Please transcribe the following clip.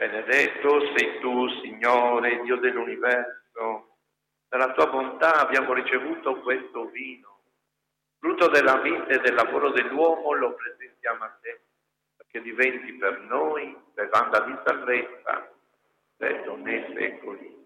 Benedetto sei tu, Signore, Dio dell'universo. Dalla tua bontà abbiamo ricevuto questo vino. Frutto della vita e del lavoro dell'uomo lo presentiamo a te, perché diventi per noi bevanda di salvezza, detto nei secoli.